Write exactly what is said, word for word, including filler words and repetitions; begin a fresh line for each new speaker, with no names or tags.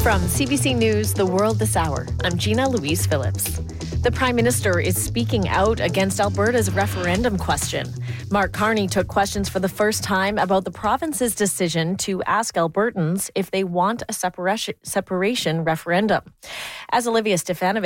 From C B C News, The World This Hour, I'm Gina Louise Phillips. The Prime Minister is speaking out against Alberta's referendum question. Mark Carney took questions for the first time about the province's decision to ask Albertans if they want a separation, separation referendum. As Olivia Stefanovich